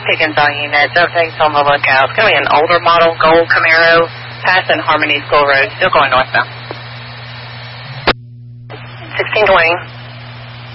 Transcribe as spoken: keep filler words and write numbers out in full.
Pickens on unit. Everything's on the lookout. It's going to be an older model gold Camaro passing Harmony School Road, still going northbound. sixteen twenty.